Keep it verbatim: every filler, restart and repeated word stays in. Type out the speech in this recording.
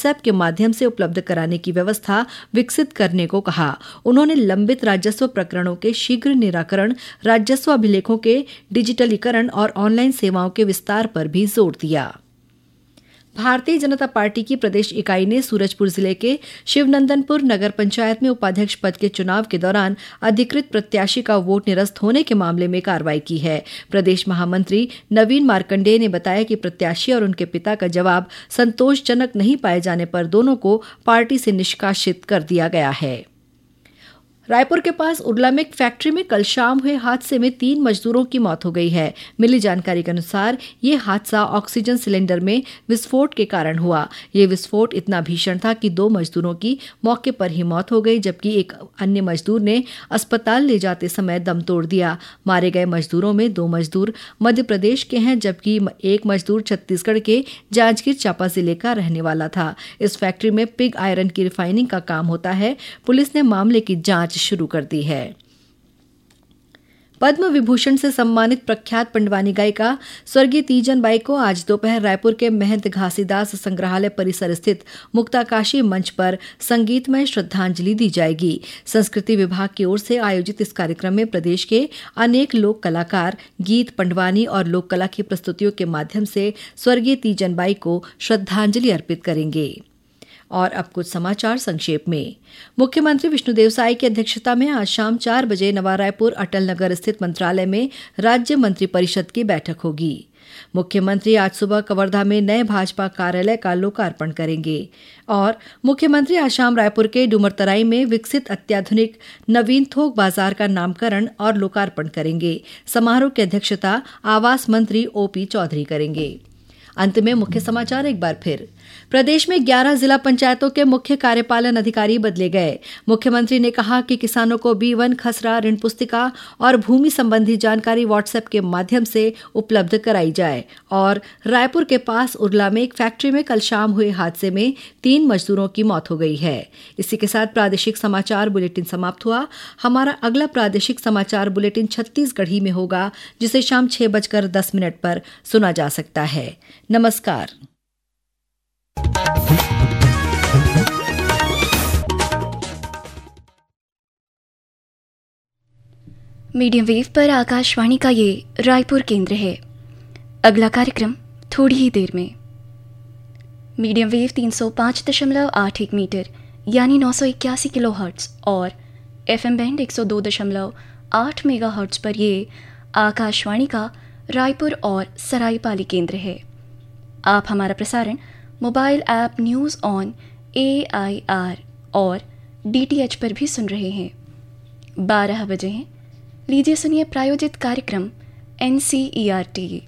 WhatsApp के माध्यम से उपलब्ध कराने की व्यवस्था विकसित करने को कहा। उन्होंने लंबित राजस्व प्रकरणों के शीघ्र निराकरण, राजस्व अभिलेखों के डिजिटलीकरण और ऑनलाइन सेवाओं के विस्तार पर भी जोर दिया। भारतीय जनता पार्टी की प्रदेश इकाई ने सूरजपुर जिले के शिवनंदनपुर नगर पंचायत में उपाध्यक्ष पद के चुनाव के दौरान अधिकृत प्रत्याशी का वोट निरस्त होने के मामले में कार्रवाई की है। प्रदेश महामंत्री नवीन मार्कंडेय ने बताया कि प्रत्याशी और उनके पिता का जवाब संतोषजनक नहीं पाए जाने पर दोनों को पार्टी से निष्कासित कर दिया गया है। रायपुर के पास उरला में एक फैक्ट्री में कल शाम हुए हादसे में तीन मजदूरों की मौत हो गई है। मिली जानकारी के अनुसार ये हादसा ऑक्सीजन सिलेंडर में विस्फोट के कारण हुआ। ये विस्फोट इतना भीषण था कि दो मजदूरों की मौके पर ही मौत हो गई, जबकि एक अन्य मजदूर ने अस्पताल ले जाते समय दम तोड़ दिया। मारे गए मजदूरों में दो मजदूर मध्य प्रदेश के हैं, जबकि एक मजदूर छत्तीसगढ़ के जांजगीर चांपा जिले का रहने वाला था। इस फैक्ट्री में पिग आयरन की रिफाइनिंग का काम होता है। पुलिस ने मामले की जांच शुरू कर दी है। पद्म विभूषण से सम्मानित प्रख्यात पंडवानी गायिका स्वर्गीय तीजन बाई को आज दोपहर रायपुर के महंत घासीदास संग्रहालय परिसर स्थित मुक्ताकाशी मंच पर संगीतमय श्रद्धांजलि दी जाएगी। संस्कृति विभाग की ओर से आयोजित इस कार्यक्रम में प्रदेश के अनेक लोक कलाकार गीत, पंडवानी और लोक कला की प्रस्तुतियों के माध्यम से स्वर्गीय तीजन बाई को श्रद्धांजलि अर्पित करेंगे। और अब कुछ समाचार संक्षेप में। मुख्यमंत्री विष्णुदेव साय की अध्यक्षता में आज शाम चार बजे नवा रायपुर अटल नगर स्थित मंत्रालय में राज्य मंत्रिपरिषद की बैठक होगी। मुख्यमंत्री आज सुबह कवर्धा में नए भाजपा कार्यालय का लोकार्पण करेंगे और मुख्यमंत्री आज शाम रायपुर के डुमरतराई में विकसित अत्याधुनिक नवीन थोक बाजार का नामकरण और लोकार्पण करेंगे। समारोह की अध्यक्षता आवास मंत्री ओपी चौधरी करेंगे। अंत में मुख्य समाचार एक बार फिर। प्रदेश में ग्यारह जिला पंचायतों के मुख्य कार्यपालन अधिकारी बदले गए। मुख्यमंत्री ने कहा कि किसानों को बी वन खसरा ऋण पुस्तिका और भूमि संबंधी जानकारी व्हाट्सएप के माध्यम से उपलब्ध कराई जाए। और रायपुर के पास उरला में एक फैक्ट्री में कल शाम हुए हादसे में तीन मजदूरों की मौत हो गई है। इसी के साथ प्रादेशिक समाचार बुलेटिन समाप्त हुआ। हमारा अगला प्रादेशिक समाचार बुलेटिन छत्तीसगढ़ी में होगा, जिसे शाम छह बजकर दस मिनट पर सुना जा सकता है। नमस्कार। मीडियम वेव पर आकाशवाणी का ये रायपुर केंद्र है। अगला कार्यक्रम थोड़ी ही देर में। मीडियम वेव तीन सौ पाँच दशमलव आठ एक मीटर यानी नौ सौ इक्यासी किलो हर्ट्ज और एफएम बैंड एक सौ दो दशमलव आठ मेगा हर्ट्ज पर ये आकाशवाणी का रायपुर और सरायपाली केंद्र है। आप हमारा प्रसारण mobile app news on A I R और डी टी एच पर भी सुन रहे हैं। बारह बजे हैं। लीजिए सुनिए प्रायोजित कार्यक्रम N C E R T.